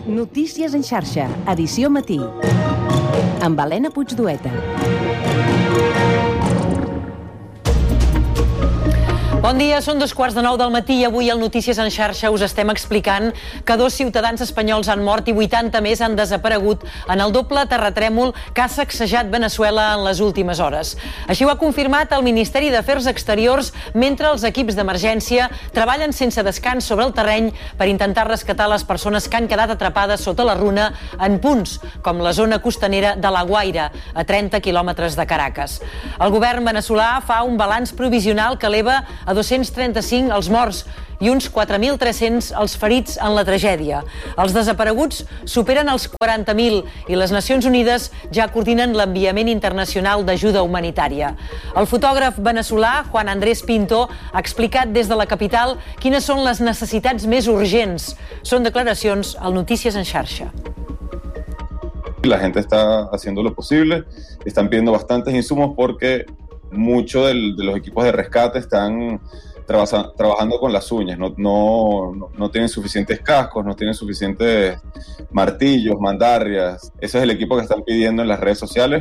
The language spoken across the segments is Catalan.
Notícies en xarxa, edició matí. Amb Helena Puigdueta. Bon dia, són 2:15 del matí i avui al Notícies en xarxa us estem explicant que 2 ciutadans espanyols han mort i 80 més han desaparegut en el doble terratrèmol que ha sacsejat Veneçuela en les últimes hores. Així ho ha confirmat el Ministeri d'Afers Exteriors mentre els equips d'emergència treballen sense descans sobre el terreny per intentar rescatar les persones que han quedat atrapades sota la runa en punts com la zona costanera de La Guaira, a 30 quilòmetres de Caracas. El govern veneçolà fa un balanç provisional que eleva a 235 els morts i uns 4.300 els ferits en la tragèdia. Els desapareguts superen els 40.000 i les Nacions Unides ja coordinen l'enviament internacional d'ajuda humanitària. El fotògraf veneçolà Juan Andrés Pinto ha explicat des de la capital quines són les necessitats més urgents. Són declaracions al Notícies en xarxa. La gente está haciendo lo posible, están pidiendo bastantes insumos porque muchos de los equipos de rescate están trabajando con las uñas, no tienen suficientes cascos, no tienen suficientes martillos, mandarrias. Ese es el equipo que están pidiendo en las redes sociales.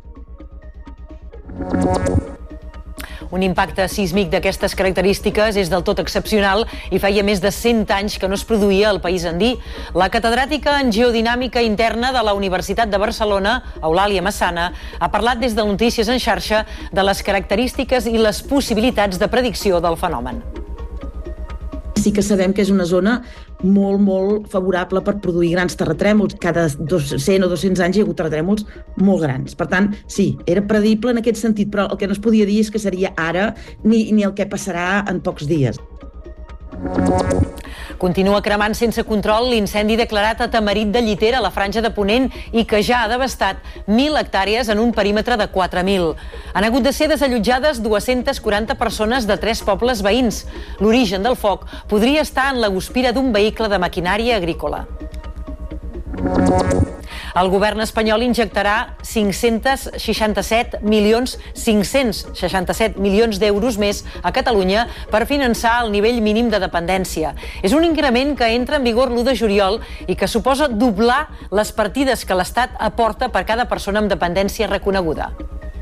Un impacte sísmic d'aquestes característiques és del tot excepcional i feia més de 100 anys que no es produïa al país andí. La catedràtica en geodinàmica interna de la Universitat de Barcelona, Eulàlia Massana, ha parlat des de Notícies en xarxa de les característiques i les possibilitats de predicció del fenomen. Sí que sabem que és una zona molt favorable per produir grans terratrèmols. Cada 100 o 200 anys hi ha hagut terratrèmols molt grans. Per tant, sí, era predible en aquest sentit, però el que no es podia dir és que seria ara ni el que passarà en pocs dies. Continua cremant sense control l'incendi declarat a Tamarit de Llitera, a la Franja de Ponent, i que ja ha devastat 1.000 hectàrees en un perímetre de 4.000. Han hagut de ser desallotjades 240 persones de 3 pobles veïns. L'origen del foc podria estar en la guspira d'un vehicle de maquinària agrícola. El govern espanyol injectarà 567 milions d'euros més a Catalunya per finançar el nivell mínim de dependència. És un increment que entra en vigor l'1 de juliol i que suposa doblar les partides que l'Estat aporta per cada persona amb dependència reconeguda.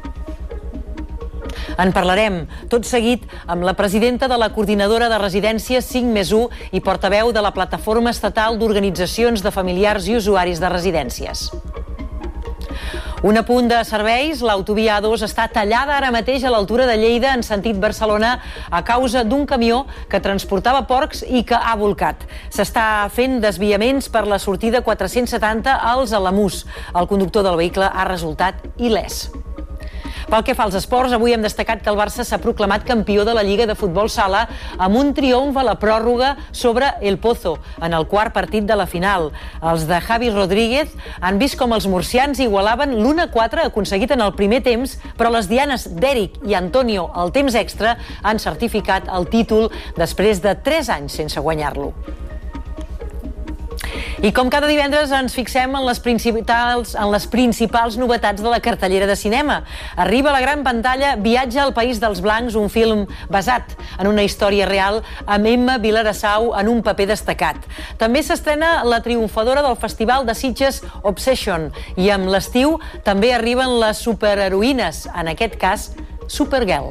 En parlarem tot seguit amb la presidenta de la Coordinadora de Residències 5+1 i portaveu de la Plataforma Estatal d'Organitzacions de Familiars i Usuaris de Residències. Un apunt de serveis, l'autovia A2 està tallada ara mateix a l'altura de Lleida en sentit Barcelona a causa d'un camió que transportava porcs i que ha bolcat. S'està fent desviaments per la sortida 470 als Alamús. El conductor del vehicle ha resultat il·lès. Pel que fa als esports, avui hem destacat que el Barça s'ha proclamat campió de la Lliga de Futbol Sala amb un triomf a la pròrroga sobre El Pozo, en el quart partit de la final. Els de Javi Rodríguez han vist com els murcians igualaven l'1-4 aconseguit en el primer temps, però les dianes d'Eric i Antonio al temps extra han certificat el títol després de 3 anys sense guanyar-lo. I com cada divendres ens fixem en les principals novetats de la cartellera de cinema. Arriba a la gran pantalla Viatge al País dels Blancs, un film basat en una història real amb Emma Vilarassau en un paper destacat. També s'estrena la triomfadora del Festival de Sitges Obsession i amb l'estiu també arriben les superheroïnes, en aquest cas Supergirl.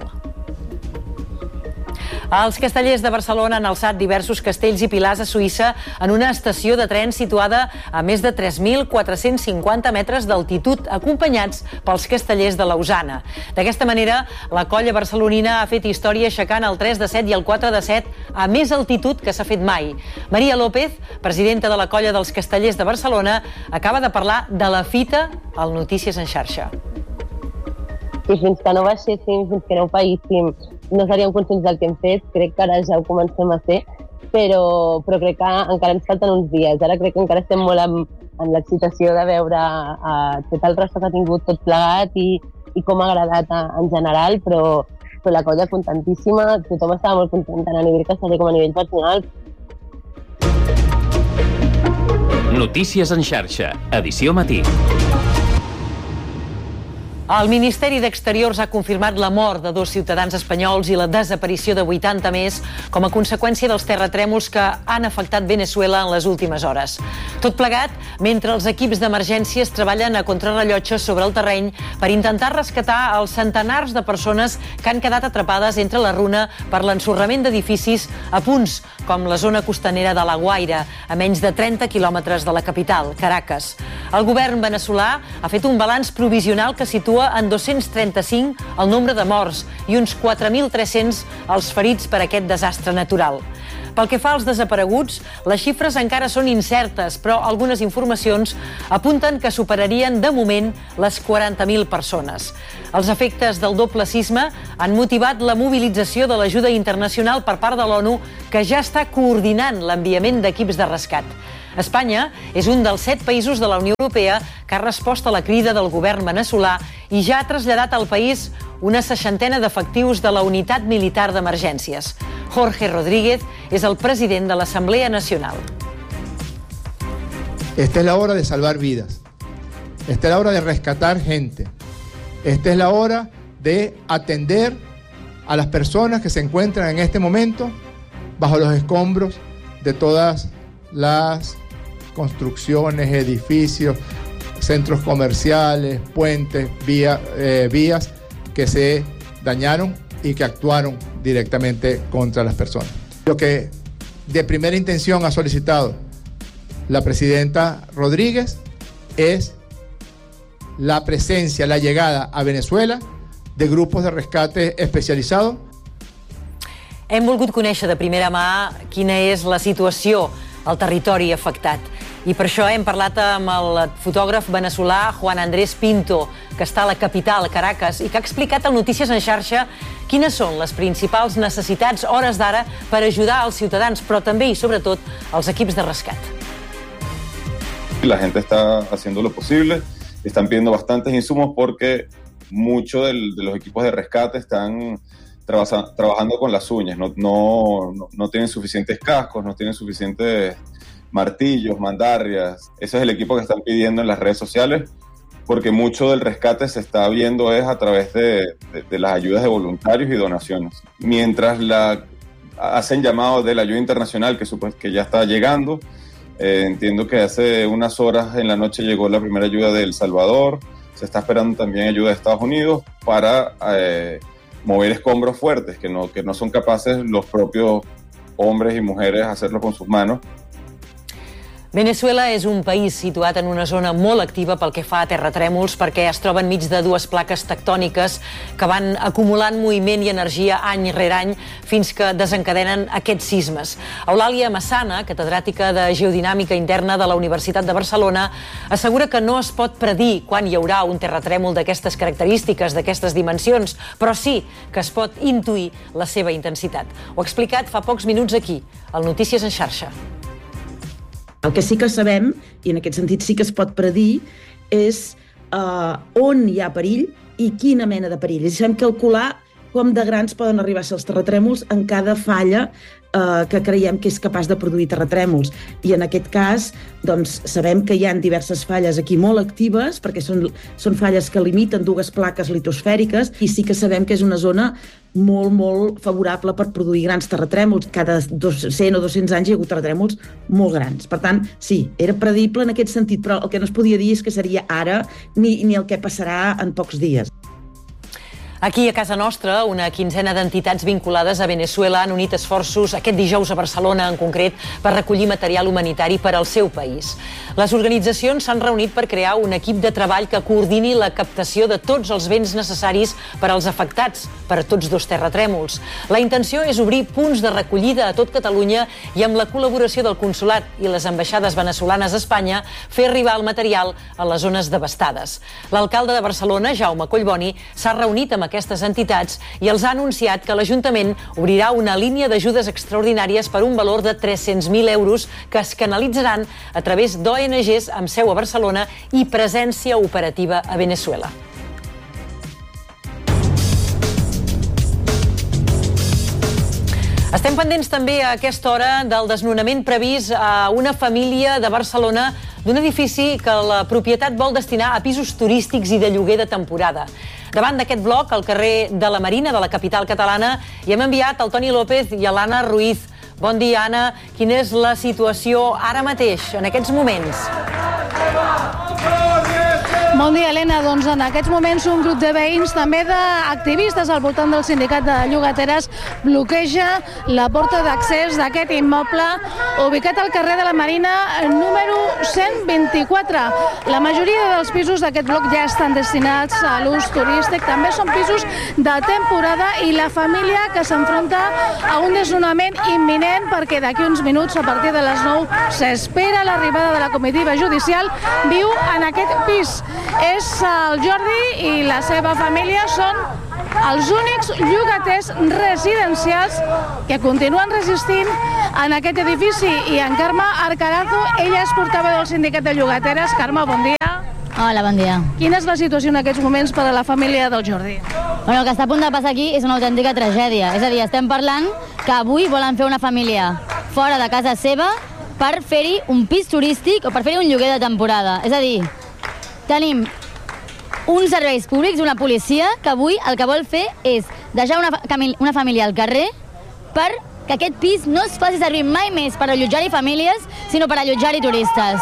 Els castellers de Barcelona han alçat diversos castells i pilars a Suïssa en una estació de tren situada a més de 3.450 metres d'altitud, acompanyats pels castellers de Lausana. D'aquesta manera, la colla barcelonina ha fet història aixecant el 3 de 7 i el 4 de 7 a més altitud que s'ha fet mai. Maria López, presidenta de la colla dels castellers de Barcelona, acaba de parlar de la fita al Notícies en xarxa. I fins que no baixéssim, fins que no ho païssim, no seríem conscients del que hem fet. Crec que ara ja ho comencem a fer, però crec que encara ens falten uns dies. Ara crec que encara estem molt amb l'excitació de veure tot el resta que ha tingut tot plegat i com ha agradat en general, però la colla contentíssima, tothom estava molt content tant a nivell casteller com a nivell personal. Notícies en xarxa, edició matí. El Ministeri d'Exteriors ha confirmat la mort de 2 ciutadans espanyols i la desaparició de 80 més com a conseqüència dels terratrèmols que han afectat Veneçuela en les últimes hores. Tot plegat, mentre els equips d'emergències treballen a contrarrellotge sobre el terreny per intentar rescatar els centenars de persones que han quedat atrapades entre la runa per l'ensorrament d'edificis a punts com la zona costanera de La Guaira, a menys de 30 quilòmetres de la capital, Caracas. El govern veneçolà ha fet un balanç provisional que situa en 235 el nombre de morts i uns 4.300 els ferits per aquest desastre natural. Pel que fa als desapareguts, les xifres encara són incertes, però algunes informacions apunten que superarien de moment les 40.000 persones. Els efectes del doble sisme han motivat la mobilització de l'ajuda internacional per part de l'ONU, que ja està coordinant l'enviament d'equips de rescat. Espanya és un dels 7 països de la Unió Europea que ha respost a la crida del govern veneçolà i ja ha traslladat al país una 60ena d'efectius de la Unitat Militar d'Emergències. Jorge Rodríguez és el president de l'Assemblea Nacional. Esta es la hora de salvar vidas. Esta es la hora de rescatar gente. Esta es la hora de atender a las personas que se encuentran en este momento bajo los escombros de todas las construcciones, edificios, centros comerciales, puentes, vías que se dañaron y que actuaron directamente contra las personas. Lo que de primera intención ha solicitado la presidenta Rodríguez es la presencia, la llegada a Venezuela de grupos de rescate especializados. Hem volgut conèixer de primera mà quina és la situació al territori afectat. I per això hem parlat amb el fotògraf veneçolà Juan Andrés Pinto, que està a la capital, Caracas, i que ha explicat al Notícies en Xarxa quines són les principals necessitats hores d'ara per ajudar als ciutadans, però també i sobretot als equips de rescat. La gente está haciendo lo posible, están pidiendo bastantes insumos porque muchos de los equipos de rescate están trabajando con las uñas, no tienen suficientes cascos, no tienen suficientes martillos, mandarrias. Ese es el equipo que están pidiendo en las redes sociales, porque mucho del rescate se está viendo es a través de las ayudas de voluntarios y donaciones. Mientras hacen llamado de la ayuda internacional, que ya está llegando, entiendo que hace unas horas en la noche llegó la primera ayuda de El Salvador, se está esperando también ayuda de Estados Unidos para mover escombros fuertes, que no son capaces los propios hombres y mujeres hacerlo con sus manos. Veneçuela és un país situat en una zona molt activa pel que fa a terratrèmols, perquè es troba enmig de 2 plaques tectòniques que van acumulant moviment i energia any rere any fins que desencadenen aquests sismes. Eulàlia Massana, catedràtica de Geodinàmica Interna de la Universitat de Barcelona, assegura que no es pot predir quan hi haurà un terratrèmol d'aquestes característiques, d'aquestes dimensions, però sí que es pot intuir la seva intensitat. Ho ha explicat fa pocs minuts aquí, al Notícies en Xarxa. El que sí que sabem, i en aquest sentit sí que es pot predir, és on hi ha perill i quina mena de perill. I sabem calcular com de grans poden arribar a ser els terratrèmols en cada falla que creiem que és capaç de produir terratrèmols. I en aquest cas, doncs, sabem que hi ha diverses falles aquí molt actives, perquè són falles que limiten 2 plaques litosfèriques, i sí que sabem que és una zona molt, molt favorable per produir grans terratrèmols. Cada 100 o 200 anys hi ha hagut terratrèmols molt grans. Per tant, sí, era predible en aquest sentit, però el que no es podia dir és que seria ara ni el que passarà en pocs dies. Aquí a casa nostra, una quinzena d'entitats vinculades a Veneçuela han unit esforços aquest dijous a Barcelona, en concret, per recollir material humanitari per al seu país. Les organitzacions s'han reunit per crear un equip de treball que coordini la captació de tots els béns necessaris per als afectats per tots 2 terratrèmols. La intenció és obrir punts de recollida a tot Catalunya i, amb la col·laboració del Consolat i les ambaixades veneçolanes a Espanya, fer arribar el material a les zones devastades. L'alcalde de Barcelona, Jaume Collboni, s'ha reunit amb aquestes entitats i els ha anunciat que l'Ajuntament obrirà una línia d'ajudes extraordinàries per un valor de 300.000 euros que es canalitzaran a través d'ONGs amb seu a Barcelona i presència operativa a Veneçuela. Estem pendents també a aquesta hora del desnonament previst a una família de Barcelona d'un edifici que la propietat vol destinar a pisos turístics i de lloguer de temporada. Davant d'aquest bloc, al carrer de la Marina, de la capital catalana, hi hem enviat el Toni López i l'Anna Ruiz. Bon dia, Anna. Quina és la situació ara mateix, en aquests moments? Bon dia, Helena. Doncs en aquests moments un grup de veïns, també d'activistes al voltant del sindicat de llogateres, bloqueja la porta d'accés d'aquest immoble ubicat al carrer de la Marina, número 124. La majoria dels pisos d'aquest bloc ja estan destinats a l'ús turístic. També són pisos de temporada i la família que s'enfronta a un desnonament imminent perquè d'aquí uns minuts, a partir de les 9, s'espera l'arribada de la comitiva judicial. Viu en aquest pis. És el Jordi i la seva família són els únics llogaters residencials que continuen resistint en aquest edifici. I en Carme Arcarazo, ella és portaveu del sindicat de llogateres. Carme, bon dia. Hola, bon dia. Quina és la situació en aquests moments per a la família del Jordi? Bueno, el que està a punt de passar aquí és una autèntica tragèdia. És a dir, estem parlant que avui volen fer una família fora de casa seva per fer-hi un pis turístic o per fer-hi un lloguer de temporada. És a dir, tenim uns serveis públics, una policia, que avui el que vol fer és deixar una família al carrer perquè aquest pis no es faci servir mai més per allotjar-hi famílies, sinó per allotjar-hi turistes.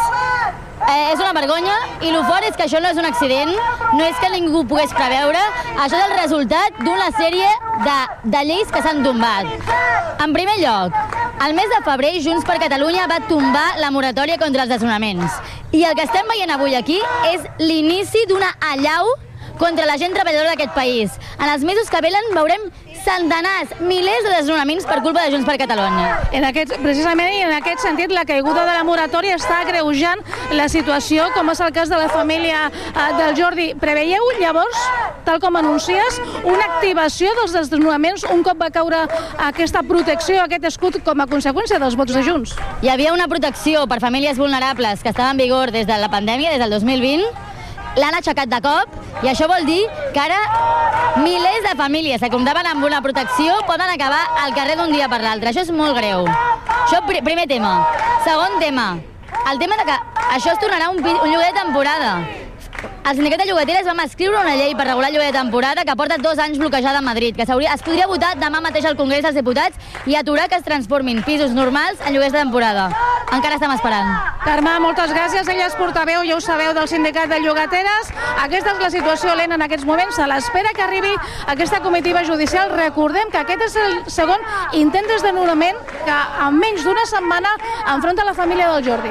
És una vergonya i el fort és que això no és un accident, no és que ningú pogués preveure, això és el resultat d'una sèrie de lleis que s'han tombat. En primer lloc, al mes de febrer, Junts per Catalunya va tombar la moratòria contra els desnonaments. I el que estem veient avui aquí és l'inici d'una allau contra la gent treballadora d'aquest país. En els mesos que venen veurem centenars, milers de desnonaments per culpa de Junts per Catalunya. Precisament i en aquest sentit, la caiguda de la moratòria està agreujant la situació, com és el cas de la família del Jordi. Preveieu, llavors, tal com anuncies, una activació dels desnonaments un cop va caure aquesta protecció, aquest escut, com a conseqüència dels vots de Junts? Hi havia una protecció per famílies vulnerables que estava en vigor des de la pandèmia, des del 2020, l'han aixecat de cop i això vol dir que ara milers de famílies que comptaven amb una protecció poden acabar al carrer d'un dia per l'altre. Això és molt greu. Això, primer tema. Segon tema. El tema de que això es tornarà un lloguer de temporada. El sindicat de llogateres vam escriure una llei per regular el lloguer de temporada que porta 2 anys bloquejada a Madrid, que es podria votar demà mateix al Congrés dels Diputats i aturar que es transformin pisos normals en lloguers de temporada. Encara estem esperant. Carme, moltes gràcies. Ella és portaveu, ja ho sabeu, del sindicat de llogateres. Aquesta és la situació, Helena, en aquests moments. A l'espera que arribi aquesta comitiva judicial. Recordem que aquest és el segon intent de desnonament que en menys d'una setmana enfronta la família del Jordi.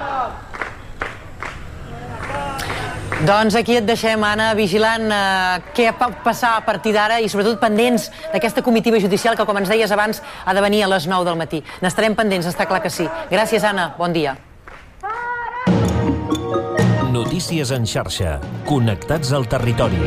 Doncs aquí et deixem, Anna, vigilant què pot passar a partir d'ara i sobretot pendents d'aquesta comitiva judicial que, com ens deies abans, ha de venir a les 9 del matí. N'estarem pendents, està clar que sí. Gràcies, Anna. Bon dia. Notícies en xarxa. Connectats al territori.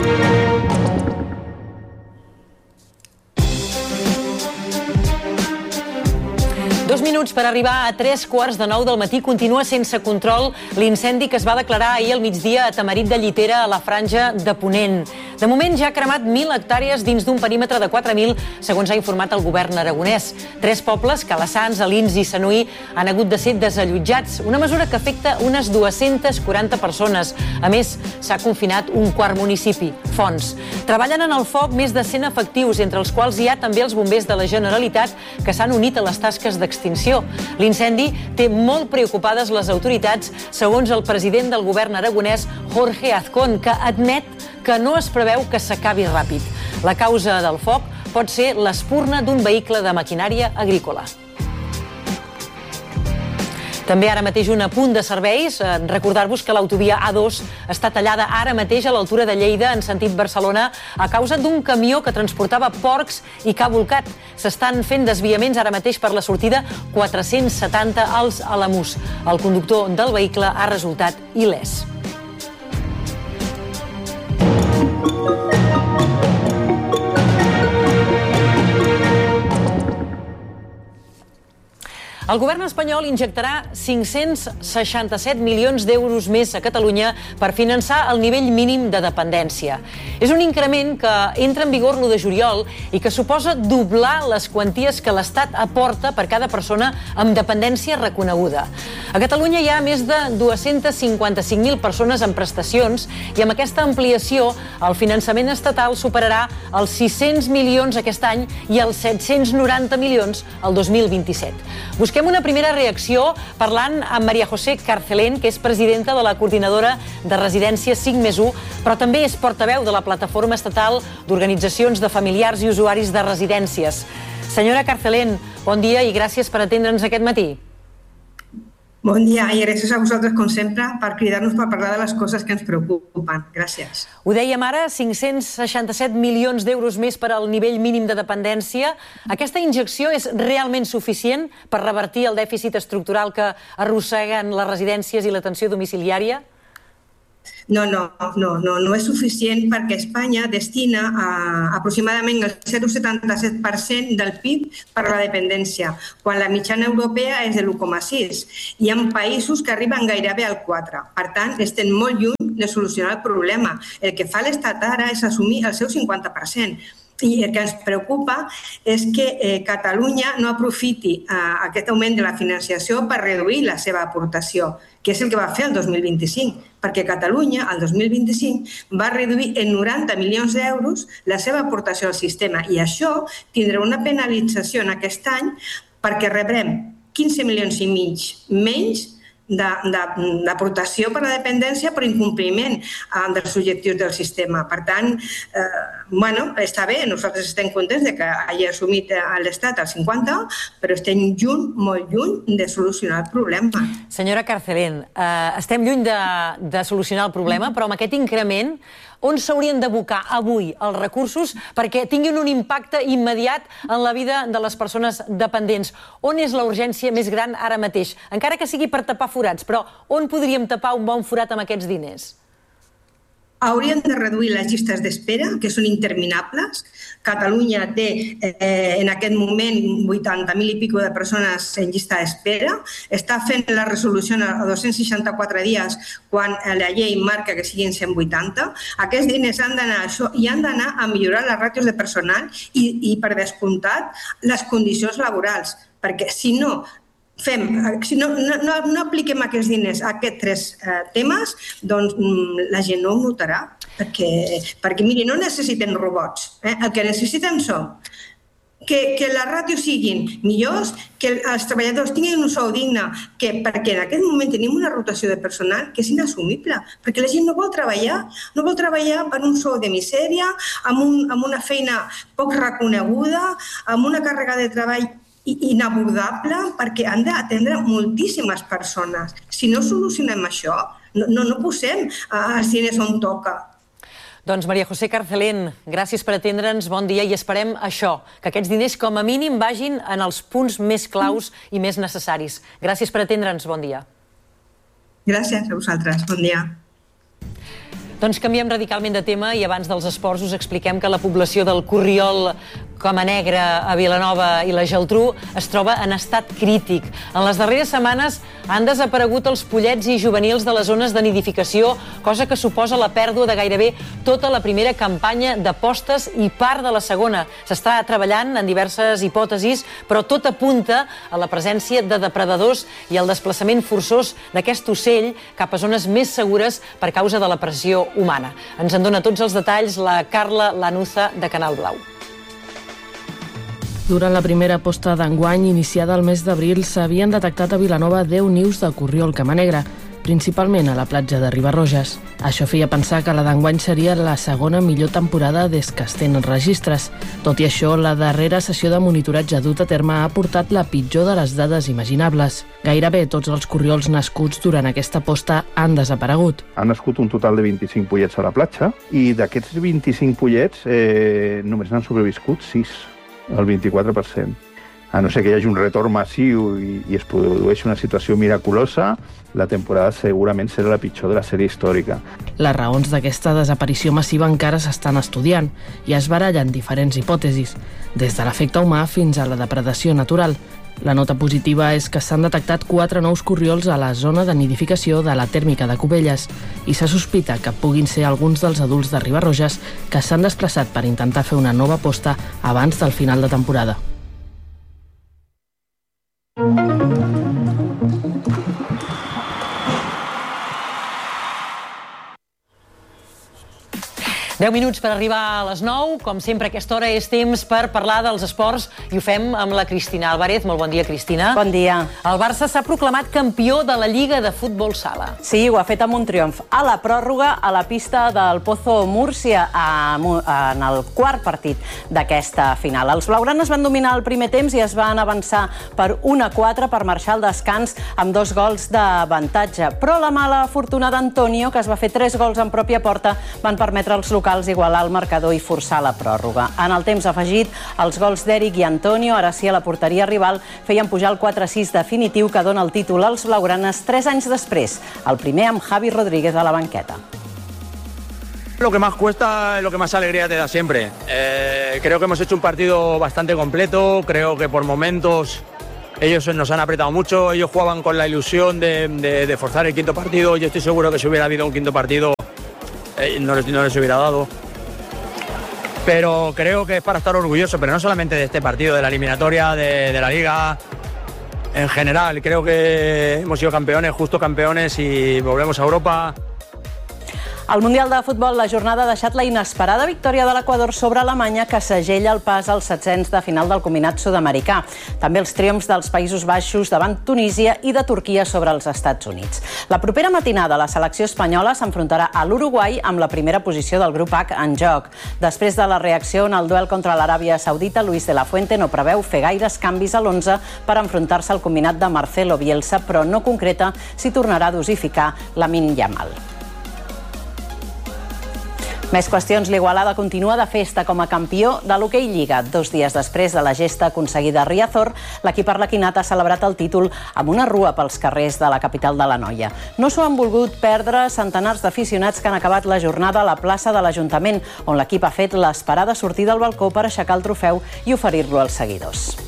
2 minuts per arribar a 3:15 del matí. Continua sense control l'incendi que es va declarar ahir al migdia a Tamarit de Llitera, a la franja de Ponent. De moment ja ha cremat 1.000 hectàrees dins d'un perímetre de 4.000, segons ha informat el govern aragonès. 3 pobles, Calassanç, Alins i Sanuí, han hagut de ser desallotjats, una mesura que afecta unes 240 persones. A més, s'ha confinat un quart municipi, Fonts. Treballen en el foc més de 100 efectius, entre els quals hi ha també els bombers de la Generalitat que s'han unit a les tasques d'extinció. L'incendi té molt preocupades les autoritats, segons el president del govern aragonès, Jorge Azcón, que admet que no es preveu que s'acabi ràpid. La causa del foc pot ser l'espurna d'un vehicle de maquinària agrícola. També ara mateix un apunt de serveis. Recordar-vos que l'autovia A2 està tallada ara mateix a l'altura de Lleida en sentit Barcelona a causa d'un camió que transportava porcs i que ha bolcat. S'estan fent desviaments ara mateix per la sortida 470 als Alamús. El conductor del vehicle ha resultat il·lès. El govern espanyol injectarà 567 milions d'euros més a Catalunya per finançar el nivell mínim de dependència. És un increment que entra en vigor l'1 de juliol i que suposa doblar les quanties que l'Estat aporta per cada persona amb dependència reconeguda. A Catalunya hi ha més de 255.000 persones amb prestacions i amb aquesta ampliació el finançament estatal superarà els 600 milions aquest any i els 790 milions el 2027. Busquem una primera reacció parlant amb María José Carcelén, que és presidenta de la Coordinadora de Residències 5+1, però també és portaveu de la Plataforma Estatal d'Organitzacions de Familiars i Usuaris de Residències. Senyora Carcelén, bon dia i gràcies per atendre'ns aquest matí. Bon dia i gràcies a vosaltres, com sempre, per cridar-nos per parlar de les coses que ens preocupen. Gràcies. Ho dèiem ara, 567 milions d'euros més per al nivell mínim de dependència. Aquesta injecció és realment suficient per revertir el dèficit estructural que arrosseguen les residències i l'atenció domiciliària? No és suficient perquè Espanya destina aproximadament el 0,77% del PIB per a la dependència, quan la mitjana europea és de l'1,6%. Hi ha països que arriben gairebé al 4%. Per tant, estem molt lluny de solucionar el problema. El que fa l'Estat ara és assumir el seu 50%. I el que ens preocupa és que Catalunya no aprofiti aquest augment de la financiació per reduir la seva aportació, que és el que va fer el 2025, perquè Catalunya, el 2025, va reduir en 90 milions d'euros la seva aportació al sistema i això tindrà una penalització en aquest any perquè rebrem 15 milions i mig menys d'aportació per a la dependència per incompliment dels objectius del sistema. Per tant, està bé, nosaltres estem contents que hagi assumit l'Estat el 50%, però estem molt lluny de solucionar el problema. Senyora Carcelén, estem lluny de solucionar el problema, però amb aquest increment, on s'haurien d'abocar avui els recursos perquè tinguin un impacte immediat en la vida de les persones dependents? On és la urgència més gran ara mateix? Encara que sigui per tapar forats, però on podríem tapar un bon forat amb aquests diners? Haurien de reduir les llistes d'espera, que són interminables. Catalunya té en aquest moment 80.000 i pico de persones en llista d'espera. Està fent la resolució a 264 dies quan la llei marca que siguin 180. Aquests diners han d'anar a això i han d'anar a millorar les ràtios de personal i per descomptat, les condicions laborals. Perquè si no apliquem aquests diners a aquests tres temes, doncs la gent no ho notarà. Perquè miri, no necessiten robots. El que necessiten són que les ràtios siguin millors, que els treballadors tinguin un sou digne, perquè en aquest moment tenim una rotació de personal que és inassumible, perquè la gent no vol treballar per un sou de misèria, amb una feina poc reconeguda, amb una càrrega de treball inabordable, perquè han d'atendre moltíssimes persones. Si no solucionem això, no posem els diners on toca. Doncs María José Carcelén, gràcies per atendre'ns, bon dia, i esperem això, que aquests diners com a mínim vagin en els punts més claus i més necessaris. Gràcies per atendre'ns, bon dia. Gràcies a vosaltres, bon dia. Doncs canviem radicalment de tema i abans dels esports us expliquem que la població del Corriol, Camanegre, a Vilanova i la Geltrú es troba en estat crític. En les darreres setmanes han desaparegut els pollets i juvenils de les zones de nidificació, cosa que suposa la pèrdua de gairebé tota la primera campanya de postes i part de la segona. S'està treballant en diverses hipòtesis, però tot apunta a la presència de depredadors i el desplaçament forçós d'aquest ocell cap a zones més segures per causa de la pressió humana. Ens en dona tots els detalls la Carla Lanuza de Canal Blau. Durant la primera posta d'enguany, iniciada el mes d'abril, s'havien detectat a Vilanova 10 nius de corriol camanegre, principalment a la platja de Ribarroges. Això feia pensar que la d'enguany seria la segona millor temporada des que es tenen registres. Tot i això, la darrera sessió de monitoratge dut a terme ha portat la pitjor de les dades imaginables. Gairebé tots els corriols nascuts durant aquesta posta han desaparegut. Han nascut un total de 25 pollets a la platja i d'aquests 25 pollets només n'han sobreviscut 6. El 24%. A no ser que hi hagi un retorn massiu i es produeixi una situació miraculosa, la temporada segurament serà la pitjor de la sèrie històrica. Les raons d'aquesta desaparició massiva encara s'estan estudiant i es barallen diferents hipòtesis, des de l'efecte humà fins a la depredació natural. La nota positiva és que s'han detectat 4 nous corriols a la zona de nidificació de la tèrmica de Cubelles i se sospita que puguin ser alguns dels adults de Riba-roges que s'han desplaçat per intentar fer una nova posta abans del final de temporada. Deu minuts per arribar a les 9. Com sempre, a aquesta hora és temps per parlar dels esports i ho fem amb la Cristina Álvarez. Molt bon dia, Cristina. Bon dia. El Barça s'ha proclamat campió de la Lliga de Futbol Sala. Sí, ho ha fet amb un triomf a la pròrroga a la pista del Pozo Múrcia en el quart partit d'aquesta final. Els blaugranes van dominar el primer temps i es van avançar per 1-4 per marxar al descans amb 2 gols d'avantatge. Però la mala fortuna d'Antonio, que es va fer 3 gols en pròpia porta, van permetre als locals igualar el marcador i forçar la pròrroga. En el temps afegit, els gols d'Eric i Antonio, ara sí a la porteria rival, feien pujar el 4-6 definitiu que dona el títol als blaugranes 3 anys després, el primer amb Javi Rodríguez a la banqueta. Lo que más cuesta es lo que más alegría te da siempre. Creo que hemos hecho un partido bastante completo, creo que por momentos ellos nos han apretado mucho, ellos jugaban con la ilusión de forzar el quinto partido. Yo estoy seguro que si hubiera habido un quinto partido no les hubiera dado. Pero creo que es para estar orgulloso, pero no solamente de este partido, de la eliminatoria, de la Liga. En general, creo que hemos sido campeones, justos campeones, y volvemos a Europa. Al Mundial de Futbol, la jornada ha deixat la inesperada victòria de l'Equador sobre Alemanya, que segella el pas als 700 de final del combinat sud-americà. També els triomfs dels Països Baixos davant Tunísia i de Turquia sobre els Estats Units. La propera matinada, la selecció espanyola s'enfrontarà a l'Uruguai amb la primera posició del grup H en joc. Després de la reacció en el duel contra l'Aràbia Saudita, Luis de la Fuente no preveu fer gaires canvis a l'11 per enfrontar-se al combinat de Marcelo Bielsa, però no concreta si tornarà a dosificar Lamine Yamal. Més qüestions, l'Igualada continua de festa com a campió de l'Hoquei Lliga. 2 dies després de la gesta aconseguida a Riazor, l'equip arlequinat ha celebrat el títol amb una rua pels carrers de la capital de l'Anoia. No s'ho han volgut perdre centenars d'aficionats que han acabat la jornada a la plaça de l'Ajuntament, on l'equip ha fet l'esperada sortida al balcó per aixecar el trofeu i oferir-lo als seguidors.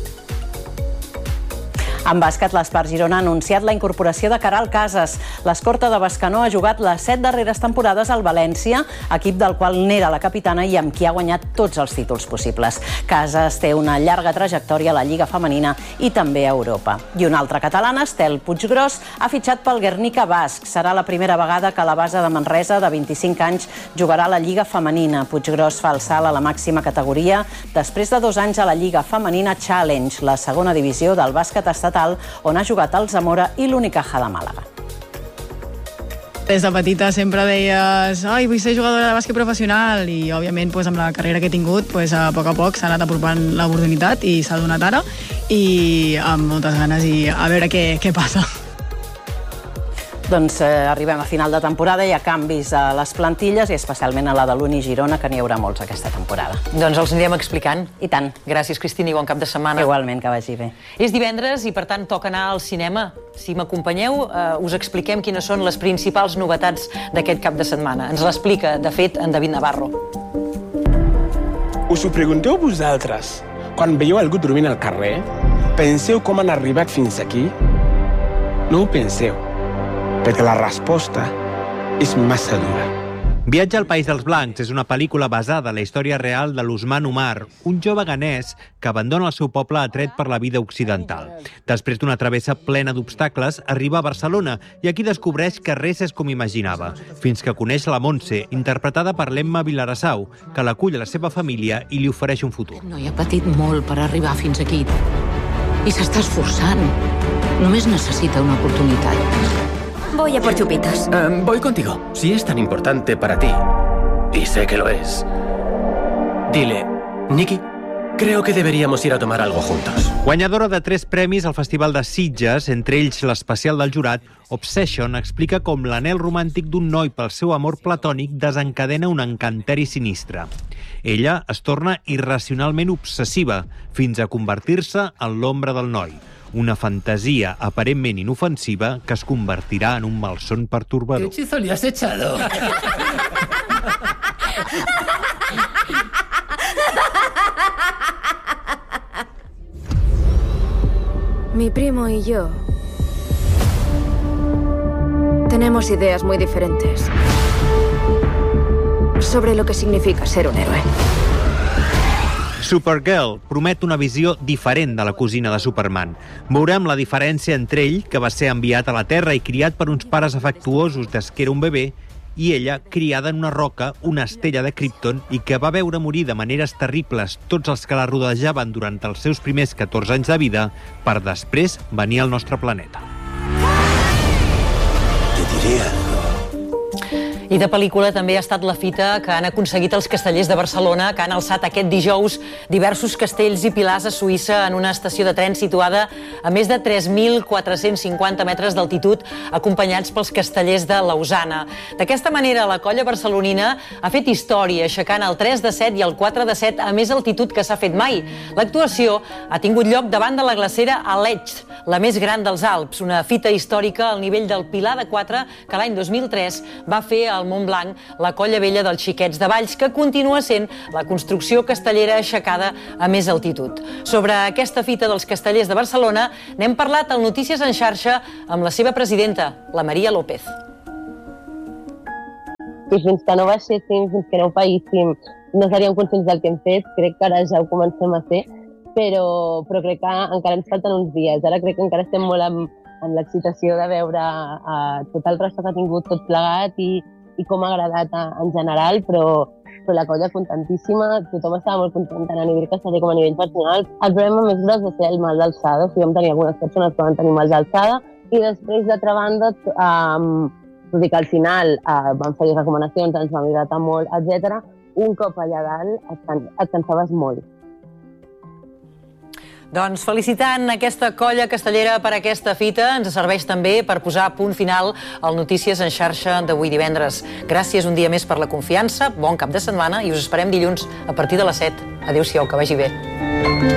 En bàsquet, l'Espart Girona ha anunciat la incorporació de Caral Casas. L'escorta de Bescanó ha jugat les 7 darreres temporades al València, equip del qual n'era la capitana i amb qui ha guanyat tots els títols possibles. Casas té una llarga trajectòria a la Lliga Femenina i també a Europa. I una altra catalana, Estel Puiggròs, ha fitxat pel Guernica basc. Serà la primera vegada que la base de Manresa, de 25 anys, jugarà a la Lliga Femenina. Puiggròs fa el salt a la màxima categoria després de 2 anys a la Lliga Femenina Challenge, la segona divisió del bàsquet estatal, on ha jugat el Zamora i l'Unicaja de Màlaga. Des de petita sempre deies vull ser jugadora de bàsquet professional i, òbviament, amb la carrera que he tingut, a poc s'ha anat apropant l'oportunitat i s'ha donat ara i amb moltes ganes i a veure què passa. Doncs arribem a final de temporada, hi ha canvis a les plantilles i especialment a la de l'Uni Girona, que n'hi haurà molts aquesta temporada. Doncs els anirem explicant. I tant. Gràcies, Cristina, i bon cap de setmana. Igualment, que vagi bé. És divendres i, per tant, toca anar al cinema. Si m'acompanyeu, us expliquem quines són les principals novetats d'aquest cap de setmana. Ens l'explica, de fet, en David Navarro. Us ho pregunteu vosaltres? Quan veieu algú dormint al carrer, penseu com han arribat fins aquí? No ho penseu, perquè la resposta és massa dura. Viatge al País dels Blancs és una pel·lícula basada en la història real de l'Usman Umar, un jove ghanès que abandona el seu poble atret per la vida occidental. Després d'una travessa plena d'obstacles, arriba a Barcelona i aquí descobreix que res és com imaginava, fins que coneix la Montse, interpretada per l'Emma Vilarassau, que l'acull a la seva família i li ofereix un futur. No hi ha patit molt per arribar fins aquí i s'està esforçant. Només necessita una oportunitat. Voy a por chupitos. Voy contigo. Si es tan importante para ti, y sé que lo es, dile, Nikki, creo que deberíamos ir a tomar algo juntos. Guanyadora de 3 premis al Festival de Sitges, entre ells l'especial del jurat, Obsession explica com l'anhel romàntic d'un noi pel seu amor platònic desencadena un encanteri sinistre. Ella es torna irracionalment obsessiva fins a convertir-se en l'ombra del noi. Una fantasia aparentment inofensiva que es convertirà en un malson pertorbador. ¿Qué hechizo le has echado? Mi primo y yo tenemos ideas muy diferentes sobre lo que significa ser un héroe. Supergirl promet una visió diferent de la cosina de Superman. Veurem la diferència entre ell, que va ser enviat a la Terra i criat per uns pares afectuosos des que era un bebè, i ella, criada en una roca, una estella de Krypton, i que va veure morir de maneres terribles tots els que la rodejaven durant els seus primers 14 anys de vida, per després venir al nostre planeta. Te diré algo. I de pel·lícula també ha estat la fita que han aconseguit els castellers de Barcelona, que han alçat aquest dijous diversos castells i pilars a Suïssa en una estació de tren situada a més de 3.450 metres d'altitud, acompanyats pels castellers de Lausana. D'aquesta manera, la colla barcelonina ha fet història, aixecant el 3 de 7 i el 4 de 7 a més altitud que s'ha fet mai. L'actuació ha tingut lloc davant de la glacera Aletsch, la més gran dels Alps, una fita històrica al nivell del Pilar de 4 que l'any 2003 va fer al Montblanc la colla vella dels Xiquets de Valls, que continua sent la construcció castellera aixecada a més altitud. Sobre aquesta fita dels castellers de Barcelona n'hem parlat al Notícies en xarxa amb la seva presidenta, la Maria López. I fins que no baixéssim, fins que no ho paguéssim, no seríem conscients del que hem fet. Crec que ara ja ho comencem a fer, però crec que encara ens falten uns dies. Ara crec que encara estem molt amb l'excitació de veure tot el rostre que ha tingut tot plegat i com ha agradat en general, però la colla contentíssima, tothom estava molt content tant a nivell casteller com a nivell personal. El problema més gros va ser el mal d'alçada, o sigui, vam tenir algunes persones que van tenir mal d'alçada i després, d'altra banda, tot i que al final van fer recomanacions, ens vam hidratar molt, etc. Un cop allà dalt et cansaves molt. Doncs felicitant aquesta colla castellera per aquesta fita, ens serveix també per posar punt final al Notícies en xarxa d'avui divendres. Gràcies un dia més per la confiança, bon cap de setmana i us esperem dilluns a partir de les 7. Adéu-siau, que vagi bé.